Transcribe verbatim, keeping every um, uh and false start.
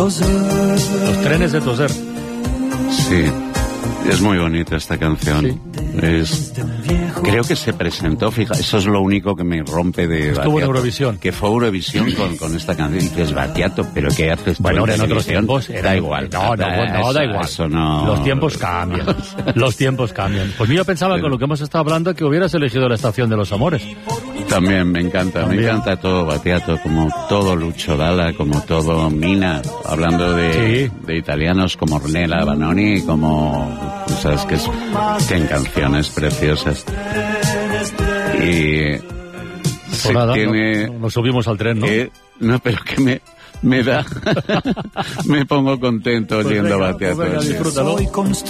Los trenes de toser. Sí, es muy bonita esta canción. Sí. Es, creo que se presentó, fija, eso es lo único que me rompe de Estuvo Battiato, en Eurovisión. Que fue Eurovisión con, con esta canción. Y dices, Battiato, ¿pero qué haces tú? Bueno, en, en otros tiempos era, da igual. No, no, no, no da igual. Eso no... Los tiempos cambian. Los tiempos cambian. Pues yo pensaba con lo que hemos estado hablando que hubieras elegido La Estación de los Amores. También me encanta, También. me encanta todo Battiato, como todo Lucio Dalla, como todo Mina, hablando de, sí. de italianos como Ornella Vanoni, como, sabes que es, tienen canciones preciosas. Y pues nada, tiene, no, nos subimos al tren, ¿no? Eh, no, pero que me, me da, me pongo contento pues oyendo venga, Battiato. Pues venga, disfrútalo.